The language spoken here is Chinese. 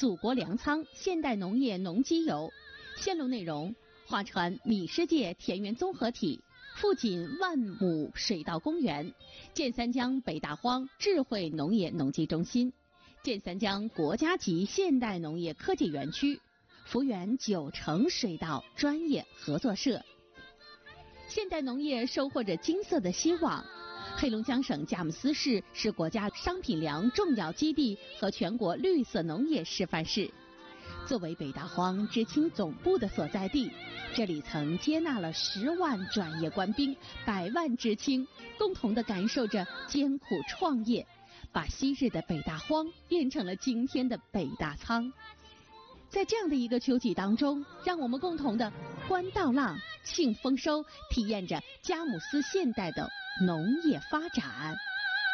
祖国粮仓现代农业农机游，线路内容：划船米世界田园综合体，富锦万亩水稻公园，建三江北大荒智慧农业农机中心，建三江国家级现代农业科技园区，幅员90水稻专业合作社。现代农业收获着金色的希望。黑龙江省佳木斯市是国家商品粮重要基地和全国绿色农业示范市。作为北大荒知青总部的所在地，这里曾接纳了10万转业官兵、100万知青，共同地感受着艰苦创业，把昔日的北大荒变成了今天的北大仓。在这样的一个秋季当中，让我们共同的观稻浪、庆丰收，体验着佳木斯现代的农业发展。